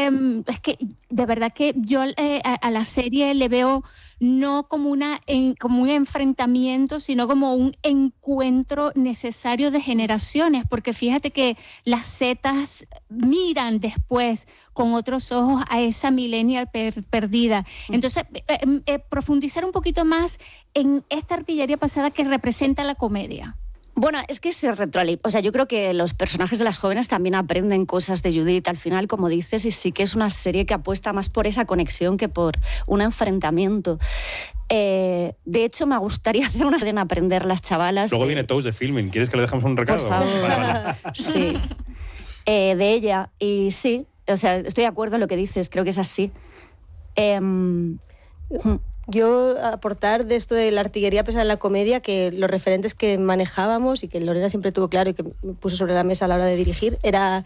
es que de verdad que yo a la serie le veo no como como un enfrentamiento, sino como un encuentro necesario de generaciones, porque fíjate que las Zetas miran después con otros ojos a esa millennial perdida. Entonces, profundizar un poquito más en esta artillería pasada que representa la comedia. Bueno, es que se retroalimenta. O sea, yo creo que los personajes de las jóvenes también aprenden cosas de Judith al final, como dices, y sí que es una serie que apuesta más por esa conexión que por un enfrentamiento. De hecho, me gustaría hacer una serie en aprender las chavalas. Luego viene Tous de Filming. ¿Quieres que le dejemos un recado? Por favor. Vale. Sí. De ella. Y sí, o sea, estoy de acuerdo en lo que dices. Creo que es así. Yo aportar de esto de la artillería pesada en la comedia, que los referentes que manejábamos y que Lorena siempre tuvo claro y que puso sobre la mesa a la hora de dirigir, era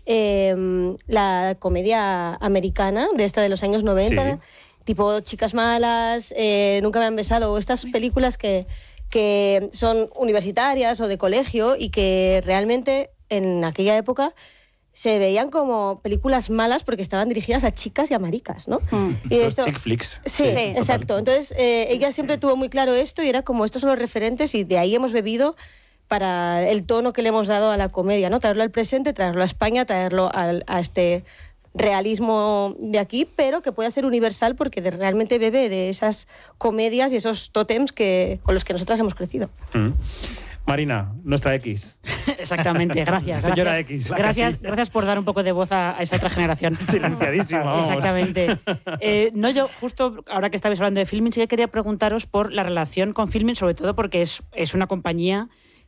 la comedia americana, de esta de los años 90, sí. Tipo Chicas malas, Nunca me han besado, o estas películas que son universitarias o de colegio y que realmente en aquella época se veían como películas malas porque estaban dirigidas a chicas y a maricas, ¿no? Y esto, chick flicks. Sí, exacto. Entonces, ella siempre tuvo muy claro esto y era como, estos son los referentes y de ahí hemos bebido para el tono que le hemos dado a la comedia, ¿no? Traerlo al presente, traerlo a España, traerlo a este realismo de aquí, pero que pueda ser universal porque realmente bebe de esas comedias y esos tótems con los que nosotras hemos crecido. Marina, nuestra X. Exactamente, gracias. Señora X. Gracias por dar un poco de voz a esa otra generación. Silenciadísima, vamos. Exactamente. Yo justo ahora que estabais hablando de Filmin, sí que quería preguntaros por la relación con Filmin, sobre todo porque es una compañía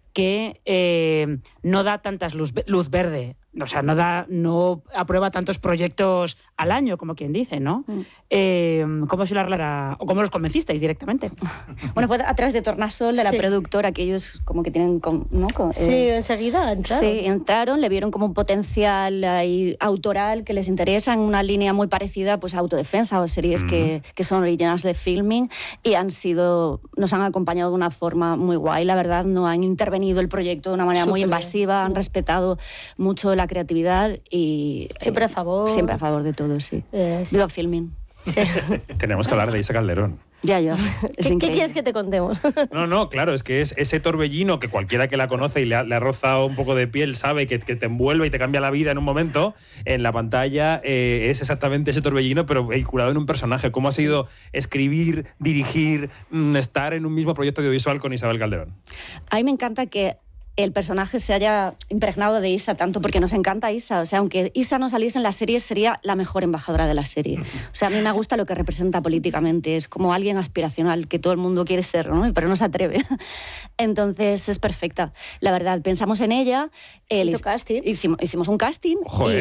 que no da tantas luz verde. O sea, no aprueba tantos proyectos al año, como quien dice, ¿no? ¿Cómo se lo arreglará? ¿O cómo los convencisteis directamente? Bueno, fue a través de Tornasol, de la productora, que ellos como que tienen... ¿no? Sí, enseguida entraron. Sí, entraron, le vieron como un potencial ahí autoral que les interesa en una línea muy parecida pues, a Autodefensa o series que son originales de Filming y nos han acompañado de una forma muy guay, la verdad, no han intervenido el proyecto de una manera muy invasiva, han respetado mucho la creatividad y... Siempre a favor. Siempre a favor de todo, sí. Sí. Viva Filming. Sí. Tenemos que hablar de Isa Calderón. Ya. ¿Qué quieres que te contemos? No, claro, es que es ese torbellino que cualquiera que la conoce y le ha rozado un poco de piel sabe que te envuelve y te cambia la vida en un momento. En la pantalla es exactamente ese torbellino, pero vehiculado en un personaje. ¿Cómo ha sido escribir, dirigir, estar en un mismo proyecto audiovisual con Isabel Calderón? A mí me encanta que el personaje se haya impregnado de Isa tanto, porque nos encanta Isa. O sea, aunque Isa no saliese en la serie, sería la mejor embajadora de la serie. O sea, a mí me gusta lo que representa políticamente. Es como alguien aspiracional, que todo el mundo quiere ser, ¿no? Pero no se atreve. Entonces, es perfecta. La verdad, pensamos en ella. Hicimos un casting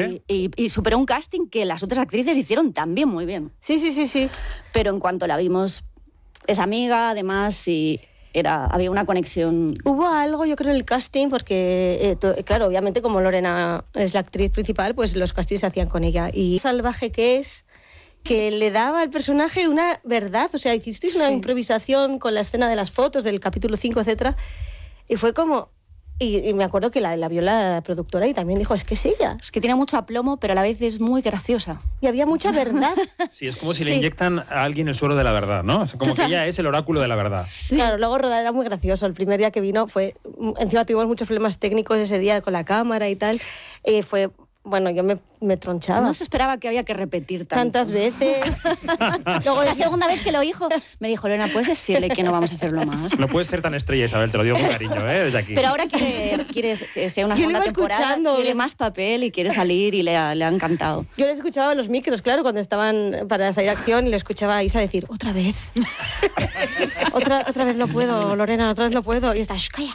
y superó un casting que las otras actrices hicieron también muy bien. Sí. Pero en cuanto la vimos, es amiga, además, y... había una conexión. Hubo algo, yo creo, en el casting, porque, claro, obviamente como Lorena es la actriz principal, pues los castings se hacían con ella. Y salvaje que es, que le daba al personaje una verdad. O sea, hicisteis una improvisación con la escena de las fotos del capítulo 5, etcétera, y fue como... Y me acuerdo que la vio la productora y también dijo, es que es ella. Es que tiene mucho aplomo, pero a la vez es muy graciosa. Y había mucha verdad. Sí, es como si le inyectan a alguien el suero de la verdad, ¿no? Es como que ella es el oráculo de la verdad. Sí. Claro, luego rodar era muy gracioso. El primer día que vino encima tuvimos muchos problemas técnicos ese día con la cámara y tal. Bueno, yo me tronchaba. No se esperaba que había que repetir tantas veces. Luego, la segunda vez que lo dijo, me dijo, Lorena, ¿puedes decirle que no vamos a hacerlo más? No puedes ser tan estrella, Isabel, te lo digo con cariño, desde aquí. Pero ahora quieres que sea una segunda temporada, quiere más papel y quiere salir y le ha encantado. Yo le escuchaba a los micros, claro, cuando estaban para salir a acción, y le escuchaba a Isa decir, otra vez. otra vez no puedo, Lorena, otra vez no puedo. Y está, calla.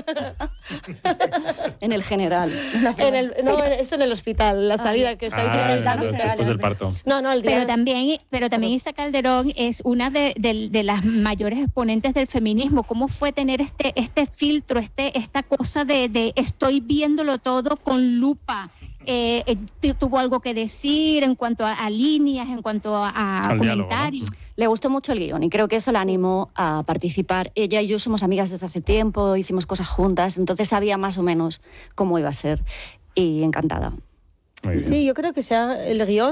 En el general. Eso en el hospital, la salida que estáis revisando. Después del parto. No, el día. Pero también Isa Calderón es una de las mayores exponentes del feminismo. ¿Cómo fue tener este filtro, esta cosa de estoy viéndolo todo con lupa? ¿Tuvo algo que decir en cuanto a líneas, en cuanto a comentarios? ¿No? Le gustó mucho el guión y creo que eso la animó a participar. Ella y yo somos amigas desde hace tiempo, hicimos cosas juntas, entonces sabía más o menos cómo iba a ser. Y encantada. Sí, yo creo que el guión